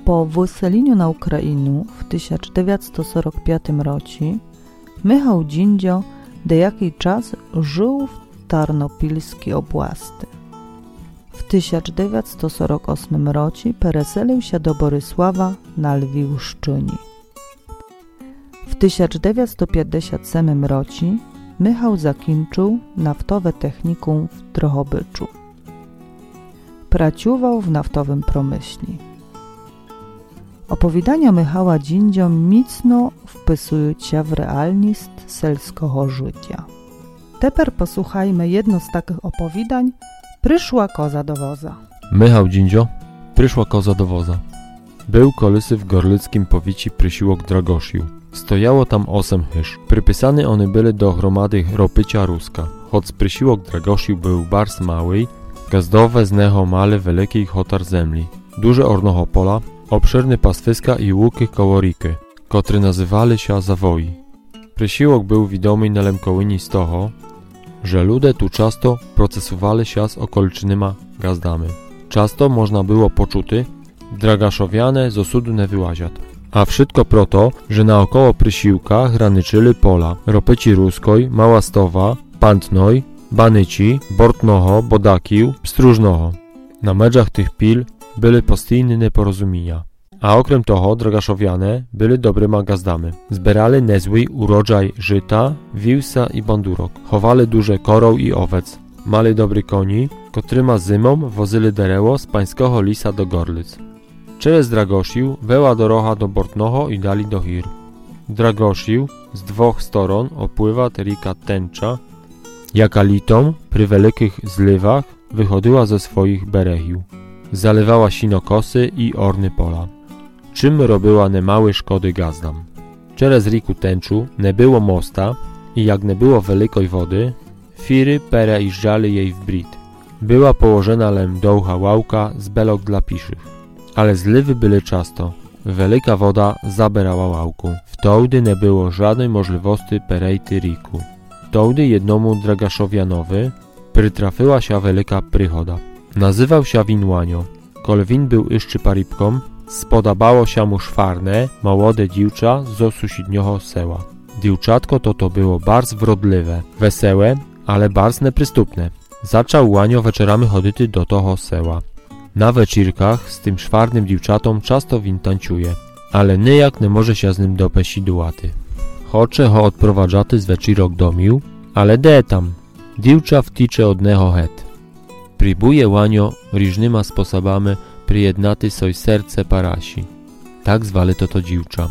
Po wyseleniu na Ukrainu w 1945 roku Michał Dzindzio dejaki czas żył w Tarnopilskiej oblasti. W 1948 roku переселив się do Борислава na Lwiwszczyni. W 1957 roku Michał zakończył naftowe technikum w Drohobyczu. Pracował w naftowym przemyśle. Opowiadania Michała Dzindzio mocno wpisują się w realność selskiego życia. Teraz posłuchajmy jedno z takich opowiadań. Przyszła koza do woza. Michał Dzindzio, przyszła koza do woza. Był kolysy w gorlickim powicie Prysiłok Dragosił. Stojało tam 8 hysz. Przypisane one były do gromady Ropycia Ruska. Choć Prysiłok Dragosił był bardzo mały, gazdowe z neho mali wielkiej hotar zemli. Duże ornoho pola, obszerne pastwiska i łuki koło riki, które nazywali się zawoi. Prysiłok był widomy na Lemkołyni z toho, że ludzie tu często procesowali się z okolicznymi gazdami. Często można było poczuty dragaszowiane z osudu nie wyłaziać. A wszystko proto, że naokoło Prysiłka graniczyli pola Ropyci Ruskoj, Mała Stowa, Pantnoj, Banyci, Bortnoho, Bodakił, Stróżnoho. Na meczach tych pil były postійne nieporozumienia. A okrem toho dragaszowiane byli dobryma gazdami. Zbierali niezły urodzaj żyta, wiłsa i bandurok. Chowali duże korą i owec. Mali dobry koni, któryma zimą wozyli dereło z pańskiego lisa do Gorlic. Przez Dragosił była doroga do Bortnoho i dali do Hir. Dragosił z dwóch stron opływa rika Tęcza, jaka litom przy wielkich zlewach wychodziła ze swoich berechił. Zalewała sinokosy i orny pola, czym robiła niemałe szkody gazdam. Przez riku Tęczu nie było mosta i jak nie było wielkiej wody, firy perejeżdżali jej w brit. Była położona lem dołcha łałka z belok dla piszych. Ale zlewy były często. Wielka woda zabierała łałku. Wtedy nie było żadnej możliwości perejty riku. Wtedy jednomu dragaszowianowi przytrafiła się wielka przychoda. Nazywał się Winłanio. Kolwin był jeszcze paripką, spodobało się mu szwarne, młode dziewcza z sąsiedniego sela. Dziewczatko to było bardzo wrodliwe, wesołe, ale bardzo nieprzystupne. Zaczął Łanio wieczorami chodzić do toho sela. Na wieczirkach z tym szwarnym dziewczatom często win tańczuje, ale nijak nie może się z nim dopesić do łaty. Chce ho odprowadzaty z wieczirok domił, ale de tam, dziewcza wticze od neho het. Próbuje Łanio różnymi sposobami przyjednaty soj serce parasi. Tak zwali to dziewcza.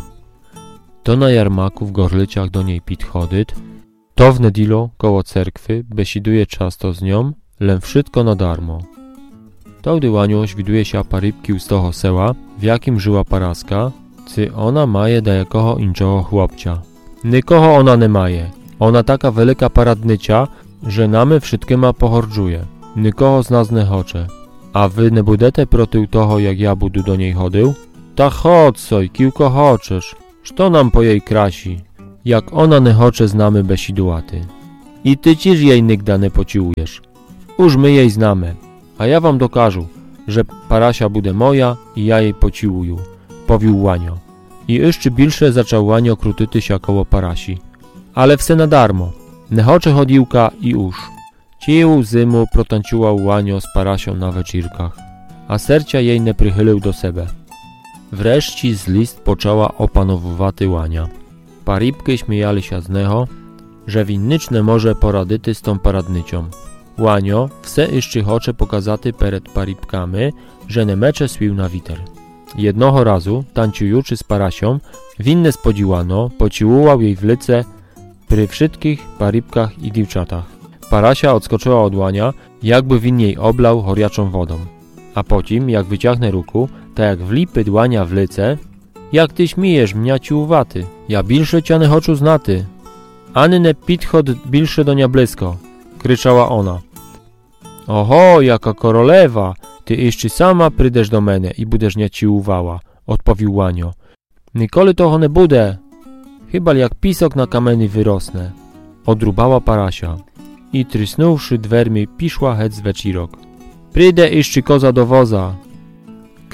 To na jarmaku w Gorlicach do niej pit chodyt, to w nedilo koło cerkwy besiduje często z nią, lem wszystko na darmo. Wtedy Łanio świduje się parybki z toho sela, w jakim żyła paraska, czy ona maje do jakoho inczego chłopcia. Nikogo ona nie maje. Ona taka wielka paradnycia, że namy wszystkima pohordzuje. Nikogo z nas nie chce. A wy nie budete proti toho, jak ja budu do niej chodził? Ta chodź soj, kiłko choczesz. Što nam po jej krasi? Jak ona nie chce z nami besidułaty. I ty ciż jej nigda nie pociłujesz. Już my jej znamy. A ja wam dokażu, że parasia bude moja i ja jej pociłuju, powił Łanio. I jeszcze bilsze zaczął Łanio krutyty się koło parasi. Ale wse na darmo. Nie chce chodziłka i już. Cił zymu protanciułał Łanio z parasią na wieczirkach, a sercia jej nie przychylił do sebe. Wreszcie z list poczęła opanowywaty Łania. Paribky śmiejali się z neho, że winnicz nie może poradyty z tą paradnycią. Łanio wse jeszcze chce pokazaty przed paribkami, że nie mecze swił na witer. Jednoho razu, tańcujuczy z parasią, winne spodziłano, pociłułał jej w lice przy wszystkich paribkach i dziewczatach. Parasia odskoczyła od Łania, jakby win jej oblał choriaczą wodą. A potem, jak wyciągnę ruku, tak jak wlipy Łania w lice, jak ty śmiejesz, mniaciuwaty, ja bilsze cię nie choczu znaty. Ani nie podchod bilsze do nia blisko, kryczała ona. Oho, jaka korolewa, ty jeszcze sama przyjdziesz do mnie i będziesz mnie ciłowała, odpowiedział Łanio. Nikoli toho nie budę, chyba jak pisok na kamieni wyrosnę, odrubała parasia. I trysnąwszy dwermi, piszła het z wieczirok. Przyjdę jeszcze koza do woza,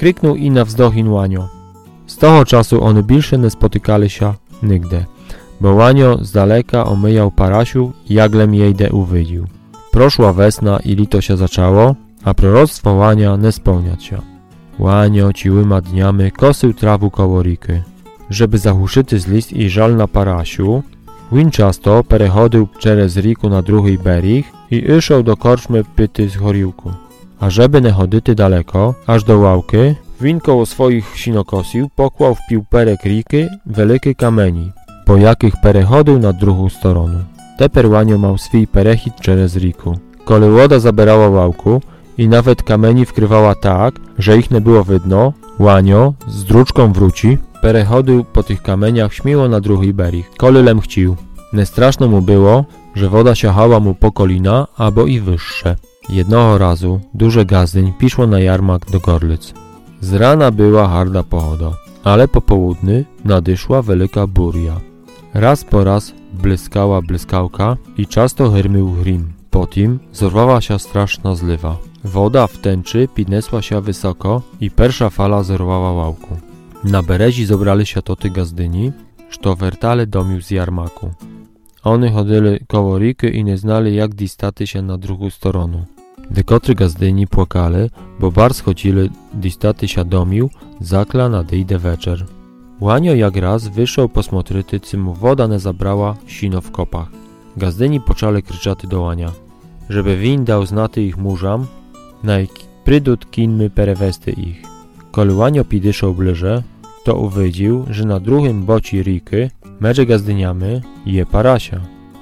Kryknął i na wzdochin Łanio. Z toho czasu one bільше nie spotykali się nigdy, bo Łanio z daleka omyjał Parasiu, jaglem jejde uwydził. Proszła wesna i lito się zaczęło, a proroctwo Łania nie spełniać się. Łanio ciłyma dniami kosył trawu koło riky. Żeby zahuszyty z list i żal na Parasiu, Łin często perechodził przez riku na drugi berig i išał do korczmy pyty z choriłku. A żeby nie chodyty daleko, aż do ławki, Łin koło swoich sinokosił pokłał w piłperek riky wielkie kamieni, po jakich perechodził na drugą stronę. Teper Łanio mał swój perechit przez riku. Kole woda zabierała ławku i nawet kamieni wkrywała tak, że ich nie było widno, Łanio z druczką wróci, perechodził po tych kamieniach śmiło na drugi berig. Kolylem chcił. Nestraszno mu było, że woda siachała mu po kolina, albo i wyższe. Jednego razu duże gazdyń piszło na jarmark do Gorlic. Z rana była harda pochoda, ale po południu nadyszła wielka burja. Raz po raz błyskała błyskałka i często hyrmił hrim. Potem zorwała się straszna zliwa. Woda w tęczy podniosła się wysoko i pierwsza fala zerwała ławku. Na berezi zobrali się toty gazdyni, što wertali domił z jarmaku. Oni chodzili koło riky i nie znali, jak distaty się na drugą stronę. Dekotry gazdyni płakali, bo bar schodzili distaty się domił, zakla nadejdzie wieczór. Łanio jak raz wyszedł posmotryty, czy mu woda nie zabrała sino w kopach. Gazdyni poczęli kryczaty do Łania, żeby win dał znaty ich mużam, naj prydut kinmy perewesty ich. Koli Łanio pidyszał bliżej, to uwidził, że na drugim boci riky, medze gazdyniami, je Parasia.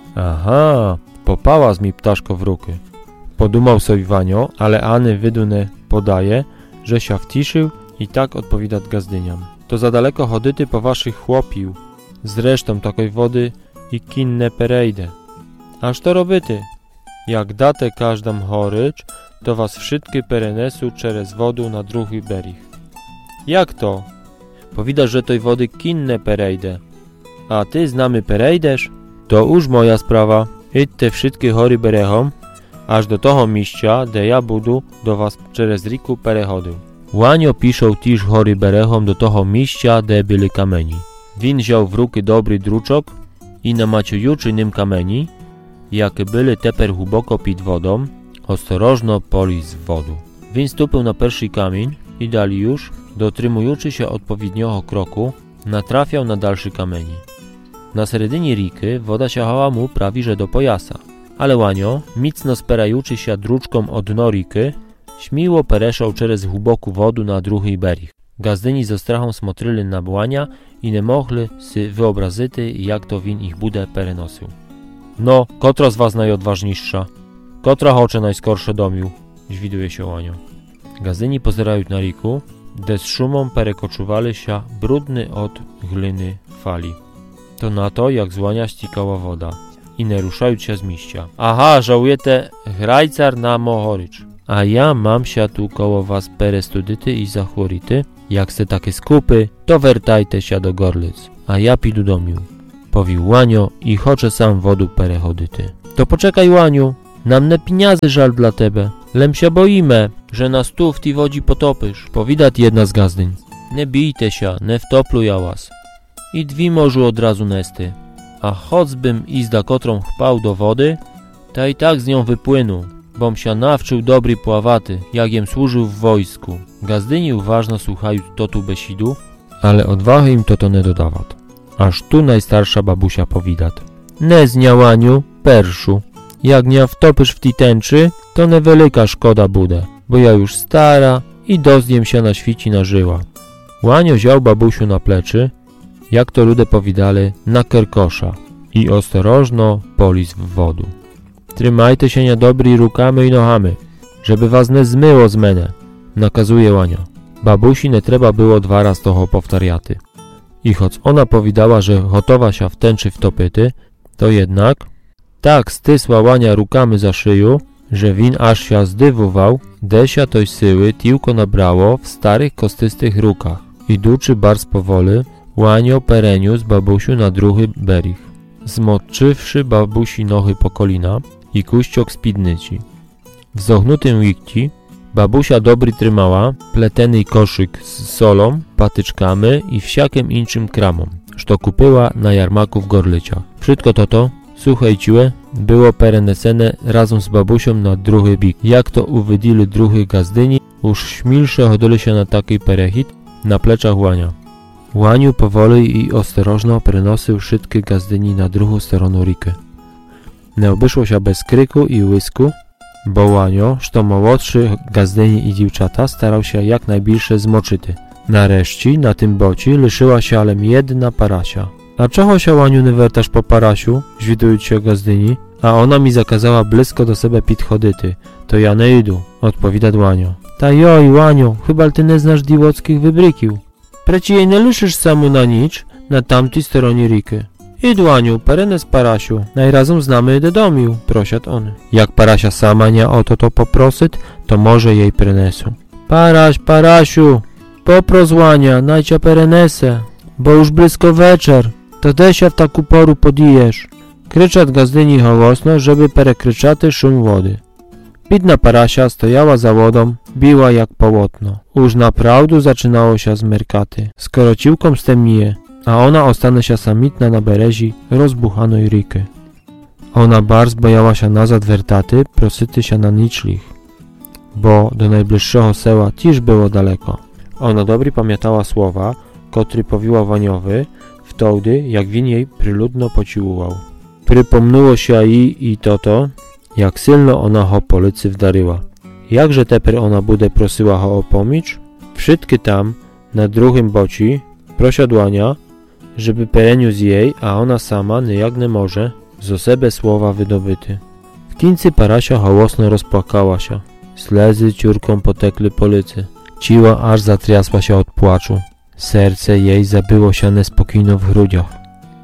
Aha, popała z mi ptaszko w ruky. Podumał sobie Wanio, ale Any wydune podaje, że się wciszył i tak odpowiada gazdyniam. To za daleko chodyty po waszych chłopił. Zresztą takiej wody i kinne perejdę. Aż to robyty. Jak datę każdam chorycz, to was wszystkie perenesu przez wodę na drugi berig. Jak to? Powidasz, że tej wody kinne perejdę. A ty z nami perejdesz? To już moja sprawa. Idź te wszystkie chory berechom, aż do toho miejsca, de ja budu do was przez riku perechodył. Łanio piszą też chory berechom do toho miejsca, de byli kamieni. Win wziął w ruky dobry druczok i na maciujuczynym kamieni, jakie byli teper głęboko pod wodą, ostrożno polił z wodu. Win stupbył na pierwszy kamień i dali już, dotrzymujący się odpowiedniego kroku, natrafiał na dalszy kamieni. Na seredinie riky woda siachała mu prawie że do pojasa, ale Łanio, mocno spierający się druczką o dno riky, śmiło pereszał przez głęboką wodę na drugi berig. Gazdyni ze strachą smotryli na Łania i nie mogli si wyobrazić, jak to win ich budę perenosił. No, kotra z was najodważniejsza? Kotra hocze najskorsze domił? Żwiduje się Łanio. Gazdyni pozerają na riku, gdzie z szumą perekoczuwali się brudny od gliny fali. To na to, jak z Łania ścikała woda i nie ruszając się z miejsca. Aha, żałujete hrajcar na mohorycz. A ja mam się tu koło was perestudyty i zachwority. Jak se takie skupy, to wertajte się do Gorlic, a ja pidu domił. Powił Łanio i chocze sam wodu perechodyty. To poczekaj Łaniu, nam ne piniazy żal dla tebe. Lem się boimy, że nas tu w tej wodzi potopysz. Powidat jedna z gazdyń. Nie bijte się, nie wtoplu ja was. I dwi morzu od razu nesty. A choćbym izda kotrą chpał do wody, to i tak z nią wypłynął, bom się nawczył dobry pławaty, jak jem służył w wojsku. Gazdyni uważno słuchają totu besidu, ale odwahy im to nie dodawat. Aż tu najstarsza babusia powidat. Ne zniałaniu, perszu, jak nie wtopysz w tej tęczy, to niewielka szkoda bude, bo ja już stara i dozdjem się na świci nażyła. Łanio wziął babusiu na pleczy, jak to ludzie powidali, na kerkosza i ostrożno poliz w wodu. Trzymajcie się niedobry rukami i nohami, żeby was nie zmyło z mene, nakazuje Łanio. Babusi nie trzeba było 2 razy toho powtariaty. I choć ona powidała, że gotowa się w tęczy wtopyty, to jednak tak stysła Łania rukami za szyju, że win aż się zdywował, desia toj syły tylko nabrało w starych kostystych rukach. Idący bardzo powoli, Łanio pereniósł babusiu na drugi berig, zmoczywszy babusi nohy po kolina i kuściok spidnyci. W zognutym łikci Babusia dobry trzymała pletený koszyk z solą, patyczkami i wsiakiem inczym kramom, što kupyła na jarmaku w Gorlyciach. Wszystko to, suche i ciłe, było perenesene razem z babusią na drugi bik. Jak to uwydili druhych gazdyni, już śmilsze chodzili się na taki perechit na pleczach Łania. Łaniu powoli i ostrożno przenosił wszystkie gazdyni na drugą stronę riky. Nie obeszło się bez kryku i łysku, bo Łanio, što młodszy gazdyni i dziewczata, starał się jak najbliższe zmoczyty. Nareszcie na tym boci lyszyła się ale jedna parasia. A czego się, Łaniu, nie wertasz po parasiu? Żwidując się gazdyni. A ona mi zakazała blisko do siebie podchodyty. To ja nie idu, odpowiada Łanio. Ta joj, Łanio, chyba ty nie znasz diłockich wybrykił. Preci jej nie lyszysz samu na nicz, na tamtej stronie riky. Idź, Łaniu, perenes parasiu, najrazem znamy do domiu, prosiad on. Jak parasia sama nie o to poprosyt, to może jej prenesu. Parasiu, popros Łania, najcia perenese, bo już blisko wieczór, to desia w taku poru podijesz. Kryczat gazdyni hołosno, żeby perekryczaty szum wody. Bidna parasia stojała za wodą, biła jak połotno. Już naprawdę zaczynało się zmerkaty. Skoro ciłkom stemnije, a ona ostanie się samitna na berezi rozbuchanej riky. Ona bardzo bojała się nazad wertaty, prosyty się na niczlich, bo do najbliższego sela też było daleko. Ona dobry pamiętała słowa, kotry powiła Waniowy, wtedy jak win jej pryludno pociłował. Przypomniło się jej i to, jak silno ona ho policy wdaryła. Jakże teper ona bude prosyła ho o pomicz? Wszystkie tam, na drugim boci, prosiad Łania, żeby pereniósł jej, a ona sama, jak nie może, z osebe słowa wydobyty. W końcu parasia hołosno rozpłakała się. Slzy ciurką potekły po licy. Ciła aż zatriasła się od płaczu. Serce jej zabyło się niespokojno w grudziach.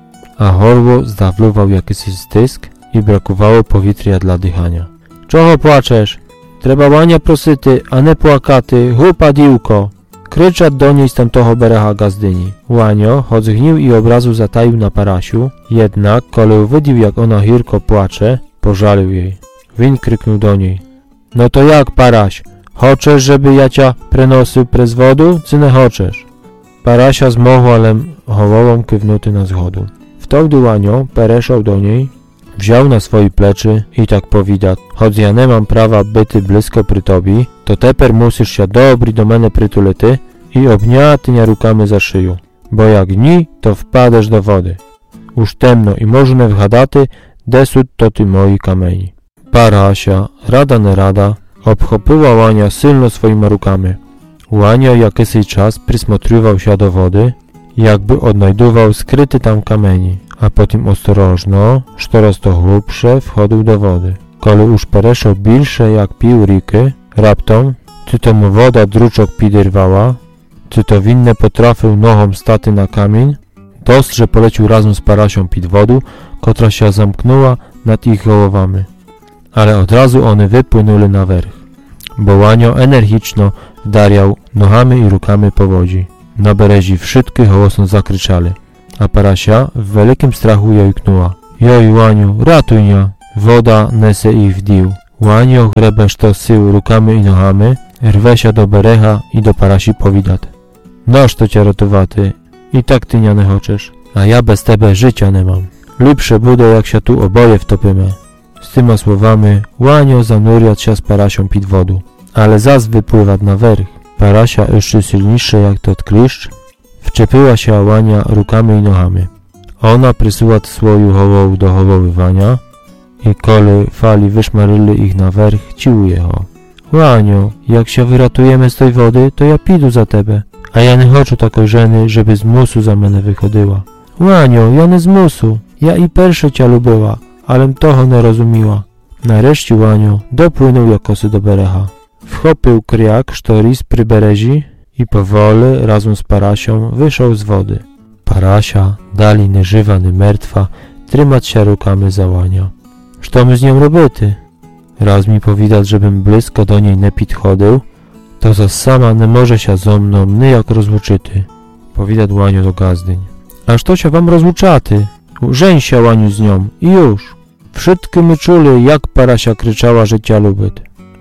A horło zdawluwał jakiś stysk i brakowało powietrza dla dychania. Czego płaczesz? Trzeba Łania prosyty, a nie płakaty, hupa diłko! Kryczat do niej z tamtoho berecha gazdyni. Łanio, choć gnił i obrazu zataił na parasiu, jednak, kole uwidził jak ona hirko płacze, pożalił jej. Win kryknął do niej. No to jak, paraś? Hoczesz, żeby ja cię prenosył prez wodu, czy nie hoczesz? Parasia zmochła, ale hołową kywnuty na zchodu. Wtedy Łanio pereszał do niej, wziął na swoje pleczy i tak powida, choć ja nie mam prawa byty blisko przy tobie, to teper musisz się dobry do mnie przytulety i obniatynia rukami za szyju, bo jak nie, to wpadesz do wody. Już temno i można wchadaty, desut to ty moi kamieni. Parasia, rada nie rada, obchopyła Łania silno swoimi rukami. Łania jakiś czas przysmotrywał się do wody, jakby odnajdował skryty tam kamieni, a potem ostrożno, coraz to głębsze, wchodził do wody. Kole już pereszał bilsze jak pił riky, raptom, czy to mu woda druczok piderwała, czy to winne potrafił nohom staty na kamień, dostrze polecił razem z parasią pід wodu, która się zamknęła nad ich głowami. Ale od razu one wypłynęły na werch, bo Łanio energiczno wdariał nohami i rukami po wodzi. Na berezi wszystkie hołosno zakryczali, a parasia w wielkim strachu jojknęła. Joj, Łaniu, ratuj mnie! Woda nese ich w dił. Łanio grebesz to sył rukami i nohami, rwe się do berecha i do parasi powidat. Noż to cię ratowaty, i tak ty nie choczesz, a ja bez tebe życia nie mam. Lepsze bude jak się tu oboje wtopimy. Z tyma słowami Łanio zanuriat się z parasią pід wodu, ale zas wypływa na werch. Parasia jeszcze silniejsza jak tot kliszcz, wczepiła się Łania rukami i nohami. Ona przysyła swoją hołową do hołowywania i kole fali wyszmaryli ich na werch, ciłuje ho. Łanio, jak się wyratujemy z tej wody, to ja pidu za tebe, a ja nie chcę takiej żeny, żeby z musu za mnie wychodziła. Łanio, ja nie z musu, ja i pierwsze cię lubiła, alem toho nie rozumiła. Nareszcie Łanio dopłynął jakosy do berecha. Wchopił kriak, sztoris przy berezi i powoli, razem z parasią, wyszedł z wody. Parasia, dali nie żywa, nie martwa, trzymać się rukami za Łania. Co my z nią robimy? Raz mi powidać, żebym blisko do niej nie podchodził, to za sama nie może się ze mną niejak rozłuczyty. Powidać Łaniu do gazdyń. Aż to się wam rozłuczaty? Żeń się, Łaniu, z nią i już. Wszystkie my czuli, jak parasia kryczała, że cię lubit.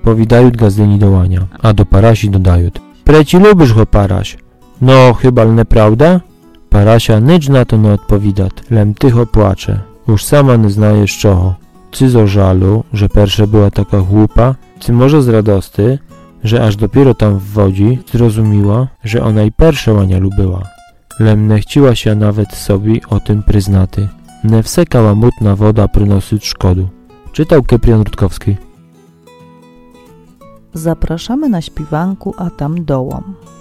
odpowiadają gazdyni do łania, a do Parasi dodają: Preci lubisz go, Paraś? No, chyba nie prawda? Parasia nic na to nie odpowiada, lem tycho płacze. Już sama nie znajesz czego. Czy z żalu, że pierwsza była taka głupa, czy może z radosty, że aż dopiero tam w wodzi zrozumiała, że ona i pierwsza łania lubiła. Lem nie chciała się nawet sobie o tym przyznaty. Nie wsekała mutna woda przynosić szkodu. Czytał Cyprian Rutkowski. Zapraszamy na śpiwanku, a tam dołom.